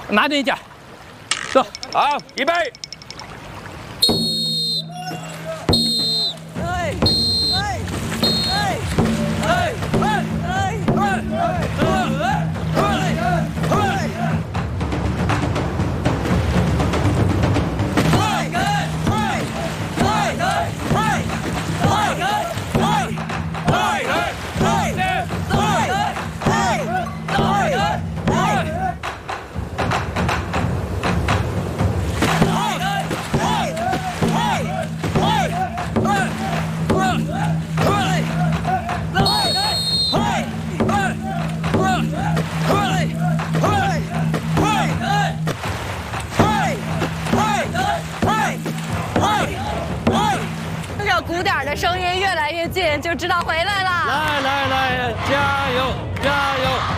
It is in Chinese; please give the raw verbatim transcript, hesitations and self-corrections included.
拿着一点，走， 好，预备。 哎哎哎哎哎哎这个鼓点的声音越来越近，就知道回来了。 来来来，加油加油！